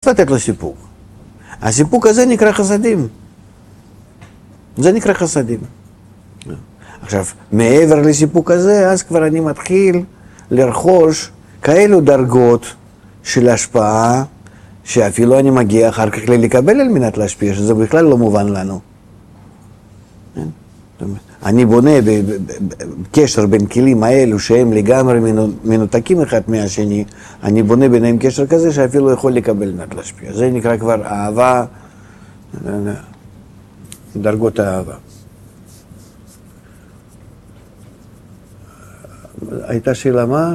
לתת לו סיפוק. הסיפוק הזה נקרא חסדים. זה נקרא חסדים. עכשיו, מעבר לסיפוק הזה, אז כבר אני מתחיל לרכוש כאלו דרגות של השפעה, שאפילו אני מגיע אחר כך לקבל על מנת להשפיע, שזה בכלל לא מובן לנו. אני בונה בקשר בין כלים האלו שהם לגמרי מנותקים אחד מהשני, אני בונה ביניהם קשר כזה שאפילו יכול לקבל מנת להשפיע. זה נקרא כבר אהבה, דרגות האהבה. הייתה שאלה מה?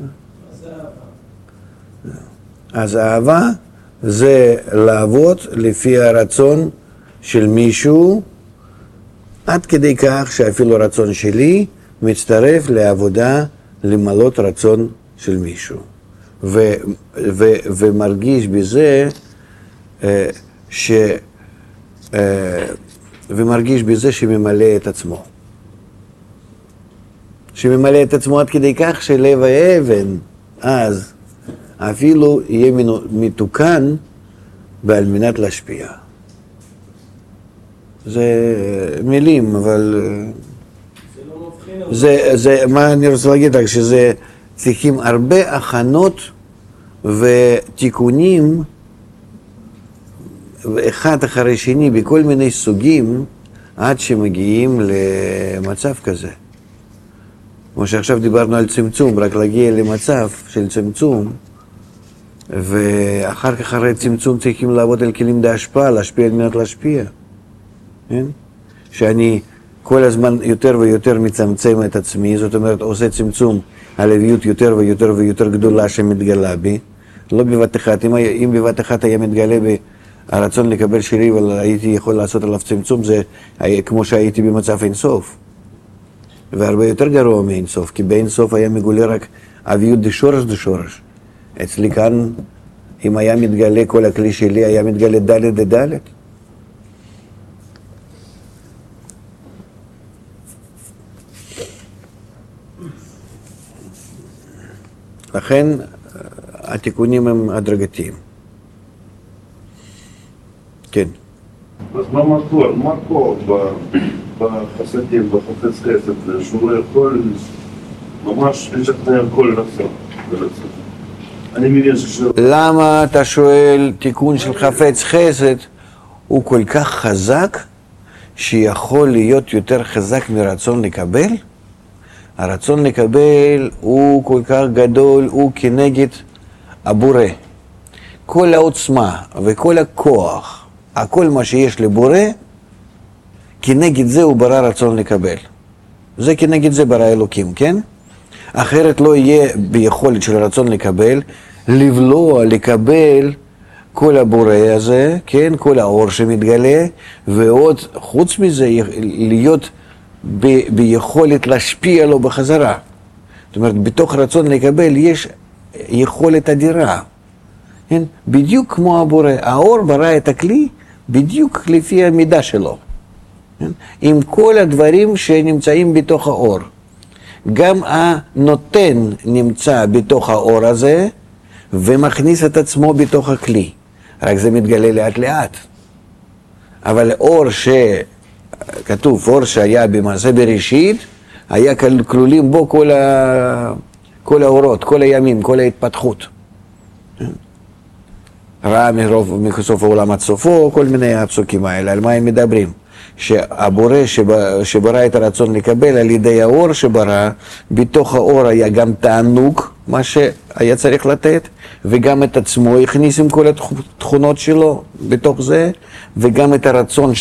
אז אהבה זה לעבוד לפי הרצון של מישהו, עד כדי כך שאפילו רצון שלי מצטרף לעבודה למלות רצון של מישהו. ומרגיש בזה ומרגיש בזה שממלא את עצמו. שממלא את עצמו עד כדי כך שלב האבן אז אפילו יהיה מתוקן ועל מנת להשפיע. זה מילים, אבל זה מה אני רוצה להגיד רק שזה צריכים הרבה הכנות ותיקונים אחד אחרי שני בכל מיני סוגים עד שמגיעים למצב כזה. כמו שעכשיו דיברנו על צמצום, רק להגיע למצב של צמצום, ואחר כך אחרי צמצום צריכים לעבוד על כלים להשפעה, להשפיע על מנת להשפיע. כן? שאני כל הזמן יותר ויותר מצמצם את עצמי, זאת אומרת עושה צמצום הלוויות יותר ויותר ויותר גדולה שמתגלה בי, לא בבת אחת. אם בבת אחת היה מתגלה בי הרצון לקבל שלי והייתי יכול לעשות עליו צמצום, זה כמו שהייתי במצב אינסוף. והרבה יותר גרוע מאינסוף, כי באינסוף היה מגולה רק אביות דשורש. אצלי כאן, אם היה מתגלה כל הכלי שלי, היה מתגלה דלת דדלת. לכן, התיקונים הם הדרגתיים. כן. אז מה מקור בחסדים, בחפץ חסד, שהוא לא יכול ממש לשכנע כל רצון. אני מבין למה אתה שואל תיקון של חפץ חסד הוא כל כך חזק שיכול להיות יותר חזק מרצון לקבל? הרצון לקבל הוא כל כך גדול, הוא כנגד הבורא. כל העוצמה וכל הכוח, הכל מה שיש לבורא, כנגד זה הוא ברא רצון לקבל. זה כנגד זה ברא אלוקים, כן? אחרת לא יהיה ביכולת של רצון לקבל, לבלוע, לקבל כל הבורא הזה, כן? כל האור שמתגלה, ועוד חוץ מזה להיות ביכולת להשפיע לו בחזרה. זאת אומרת, בתוך רצון לקבל יש יכולת אדירה. כן? בדיוק כמו הבורא. האור ברא את הכלי בדיוק לפי המידה שלו. כן? עם כל הדברים שנמצאים בתוך האור. גם הנותן נמצא בתוך האור הזה, ומכניס את עצמו בתוך הכלי. רק זה מתגלה לאט לאט. אבל אור כתוב, אור שהיה במעשה בראשית, היה כלולים בו כל האורות, כל הימים, כל ההתפתחות. ראה מסוף העולם עד סופו, כל מיני הפסוקים האלה, על מה הם מדברים? שהבורא שברא את הרצון לקבל על ידי האור שברא, בתוך האור היה גם תענוג, מה שהיה צריך לתת, וגם את עצמו הכניס עם כל התכונות שלו בתוך זה, וגם את הרצון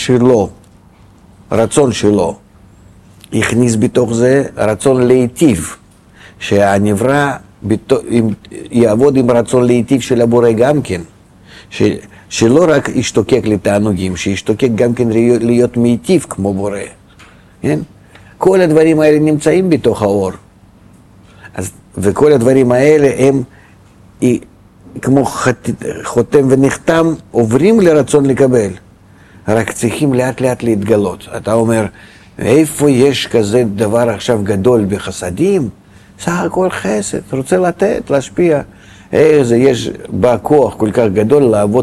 שלו, הכניס בתוך זה רצון להיטיב, שהנברא יעבוד עם רצון להיטיב של הבורא גם כן, שלא רק ישתוקק לתענוגים, שישתוקק גם כן להיות מיטיב כמו בורא. כן? כל הדברים האלה נמצאים בתוך האור. וכל הדברים האלה הם כמו חותם ונחתם, עוברים לרצון לקבל. רק צריכים לאט לאט להתגלות. אתה אומר, איפה יש כזה דבר עכשיו גדול בחסדים? סך הכל חסד, רוצה לתת, להשפיע. יש בה כוח כל כך גדול לעבוד